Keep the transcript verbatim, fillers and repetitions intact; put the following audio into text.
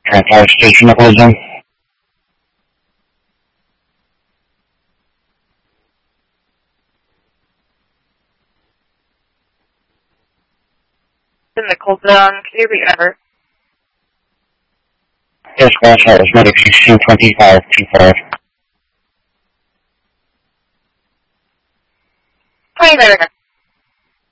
Entire station of wisdom. In the Colton, can you read number? Yes, Glass House, medic sixteen twenty-five two five. Hi there.